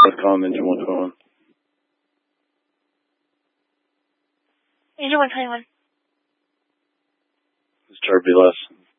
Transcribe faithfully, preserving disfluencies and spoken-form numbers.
Let's call him engine one twenty-one. Engine one twenty-one. This chart be less.